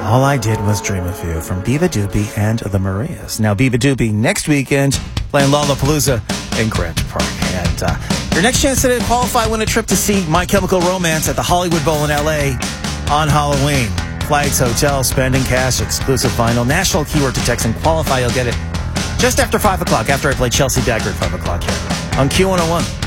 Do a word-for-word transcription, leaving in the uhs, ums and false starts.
All I Did Was Dream of You from Biba Doobie and the Marias. Now, Biba Doobie next weekend playing Lollapalooza in Grant Park. And uh, your next chance to qualify, win a trip to see My Chemical Romance at the Hollywood Bowl in L A on Halloween. Flights, hotel, spending cash, exclusive vinyl, national keyword to text and qualify. You'll get it just after five o'clock, after I play Chelsea Dagger at five o'clock here on Q one oh one.